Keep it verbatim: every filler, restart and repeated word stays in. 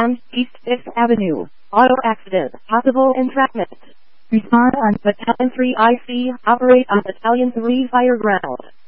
and East fifth Avenue. Auto accident. Possible entrapment. Respond on Battalion three I C. Operate on Battalion three fire ground.